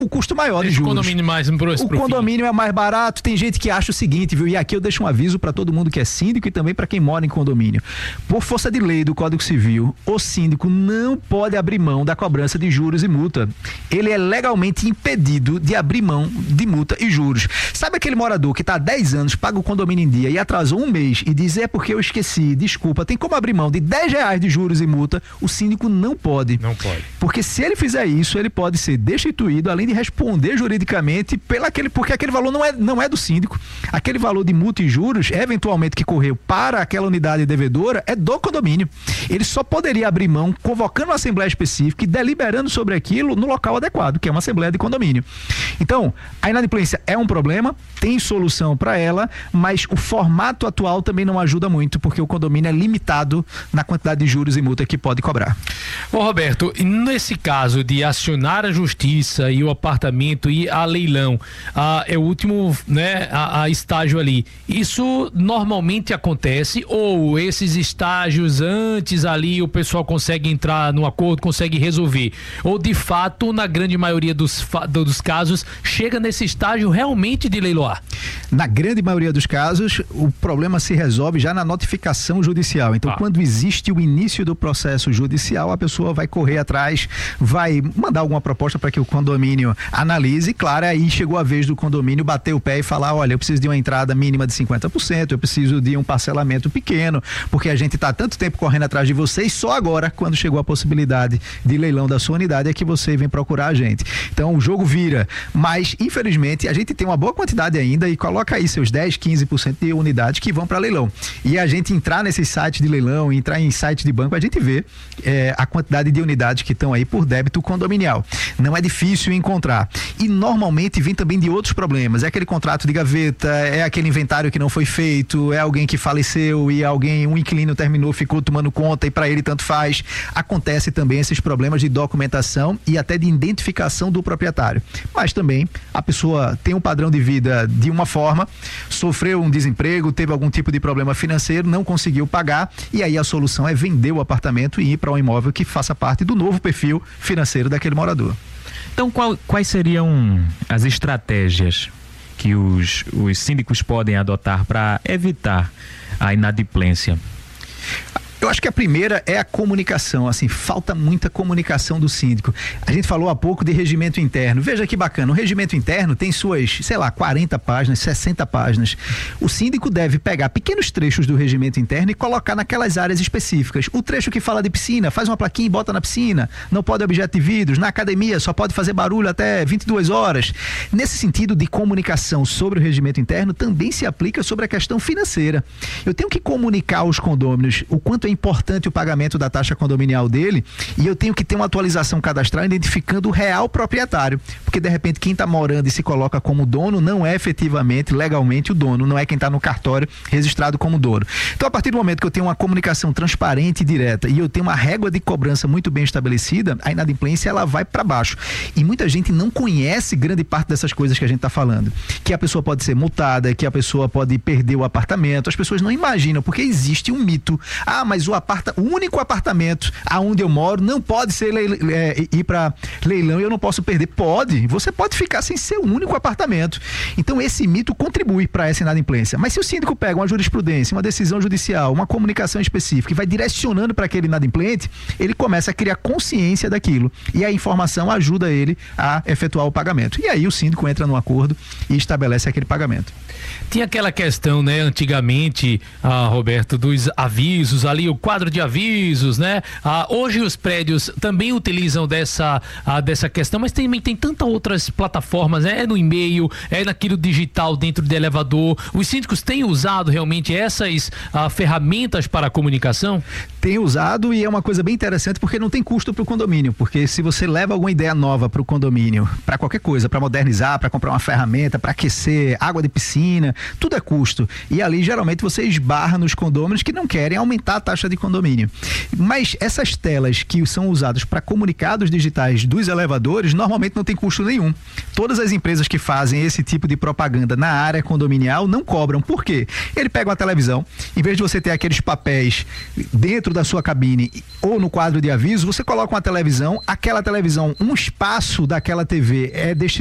o custo maior de juros. Condomínio mais o condomínio é mais barato. Tem gente que acha o seguinte, viu? E aqui eu deixo um aviso para todo mundo que é síndico e também para quem mora em condomínio. Por força de lei do Código Civil, o síndico não pode abrir mão da cobrança de juros e multa. Ele é legalmente impedido de abrir mão de multa e juros. Sabe aquele morador que está há 10 anos, paga o condomínio em dia e atrasou um mês e diz, é porque eu esqueci, desculpa, tem como abrir mão de R$10 de juros e multa? O síndico não pode. Não pode. Porque se ele fizer isso, ele pode ser destituído, além de responder juridicamente porque aquele valor não é do síndico. Aquele valor de multa e juros, eventualmente que correu para aquela unidade devedora, é do condomínio. Ele só poderia abrir mão convocando uma assembleia específica e deliberando sobre aquilo no local adequado, que é uma assembleia de condomínio. Então, a inadimplência é um problema, tem solução para ela, mas o formato atual também não ajuda muito, porque o condomínio é limitado na quantidade de juros e multa que pode cobrar. Ô Roberto, nesse caso de acionar a justiça e o apartamento ir a leilão, é o último, né, a estágio ali, isso normalmente acontece ou esses estágios antes ali o pessoal consegue entrar no acordo, consegue resolver, ou de fato na grande maioria dos casos chega nesse estágio realmente de leiloar? Na grande maioria dos casos o problema se resolve já na notificação judicial. Então quando existe o início do processo judicial, a pessoa vai correr atrás, vai mandar alguma proposta para que o condomínio analise, claro, aí chegou a vez do condomínio bater o pé e falar, olha, eu preciso de uma entrada mínima de 50%, eu preciso de um parcelamento pequeno, porque a gente está há tanto tempo correndo atrás de vocês, só agora, quando chegou a possibilidade de leilão da sua unidade, é que você vem procurar a gente. Então o jogo vira, mas infelizmente a gente tem uma boa quantidade ainda e coloca aí seus 10, 15% de unidades que vão para leilão. E a gente entrar nesses sites de leilão, entrar em sites de banco, a gente vê a quantidade de unidades que estão aí por débito condominial. Não é difícil encontrar. E normalmente vem também de outros problemas. É aquele contrato de gaveta, é aquele inventário que não foi feito, é alguém que faleceu e um inquilino terminou, ficou tomando conta e para ele tanto faz. Acontece também esses problemas de documentação e até de identificação do proprietário. Mas também a pessoa tem um padrão de vida de uma forma, sofreu um desemprego, teve algum tipo de problema financeiro, não conseguiu pagar e aí a solução é vender o apartamento e ir para um imóvel que faça parte do novo perfil financeiro daquele morador. Então, quais seriam as estratégias que os síndicos podem adotar para evitar a inadimplência? Eu acho que a primeira é a comunicação, assim, falta muita comunicação do síndico. A gente falou há pouco de regimento interno. Veja que bacana, o regimento interno tem suas, 40 páginas, 60 páginas. O síndico deve pegar pequenos trechos do regimento interno e colocar naquelas áreas específicas. O trecho que fala de piscina, faz uma plaquinha e bota na piscina. Não pode objeto de vidros. Na academia só pode fazer barulho até 22 horas. Nesse sentido de comunicação sobre o regimento interno, também se aplica sobre a questão financeira. Eu tenho que comunicar aos condôminos o quanto é importante o pagamento da taxa condominial dele e eu tenho que ter uma atualização cadastral identificando o real proprietário, porque de repente quem está morando e se coloca como dono não é efetivamente, legalmente o dono, não é quem está no cartório registrado como dono. Então a partir do momento que eu tenho uma comunicação transparente e direta e eu tenho uma régua de cobrança muito bem estabelecida, a inadimplência ela vai para baixo e muita gente não conhece grande parte dessas coisas que a gente está falando, que a pessoa pode ser multada, que a pessoa pode perder o apartamento, as pessoas não imaginam, porque existe um mito, mas o único apartamento aonde eu moro não pode ser ir para leilão e eu não posso perder. Pode, você pode ficar sem ser o único apartamento. Então esse mito contribui para essa inadimplência. Mas se o síndico pega uma jurisprudência, uma decisão judicial, uma comunicação específica e vai direcionando para aquele inadimplente, ele começa a criar consciência daquilo e a informação ajuda ele a efetuar o pagamento. E aí o síndico entra num acordo e estabelece aquele pagamento. Tinha aquela questão, né, antigamente, Roberto, dos avisos ali, o quadro de avisos, né? Hoje os prédios também utilizam dessa questão, mas também tem tantas outras plataformas, né? É no e-mail, é naquilo digital dentro do elevador. Os síndicos têm usado realmente essas ferramentas para a comunicação? Tem usado e é uma coisa bem interessante porque não tem custo para o condomínio, porque se você leva alguma ideia nova para o condomínio, para qualquer coisa, para modernizar, para comprar uma ferramenta, para aquecer, água de piscina, tudo é custo. E ali geralmente você esbarra nos condôminos que não querem aumentar a taxa de condomínio. Mas essas telas que são usadas para comunicados digitais dos elevadores, normalmente não tem custo custo nenhum. Todas as empresas que fazem esse tipo de propaganda na área condominial não cobram. Por quê? Ele pega uma televisão, em vez de você ter aqueles papéis dentro da sua cabine ou no quadro de aviso, você coloca uma televisão, aquela televisão, um espaço daquela TV é destinado